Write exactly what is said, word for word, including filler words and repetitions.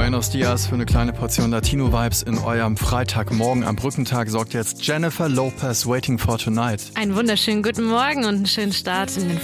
Buenos Dias für eine kleine Portion Latino-Vibes in eurem Freitagmorgen. Am Brückentag sorgt jetzt Jennifer Lopez, Waiting for Tonight. Einen wunderschönen guten Morgen und einen schönen Start in den